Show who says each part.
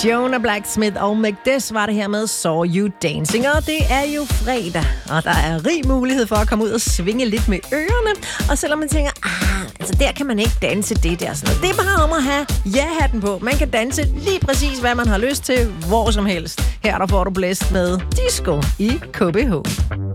Speaker 1: Jonah Blacksmith og Magdes var det her med Saw You Dancing. Og det er jo fredag, og der er rig mulighed for at komme ud og svinge lidt med ørerne. Og selvom man tænker, altså der kan man ikke danse det der sådan noget. Det er bare om at have ja-hatten på. Man kan danse lige præcis, hvad man har lyst til, hvor som helst. Her der får du blæst med disco i KBH.